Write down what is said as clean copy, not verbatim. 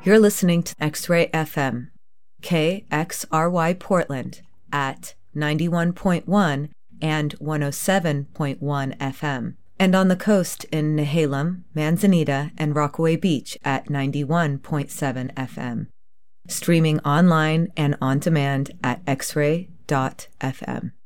You're listening to X-Ray FM, KXRY Portland at 91.1 and 107.1 FM, and on the coast in Nehalem, Manzanita, and Rockaway Beach at 91.7 FM. Streaming online and on demand at xray.fm.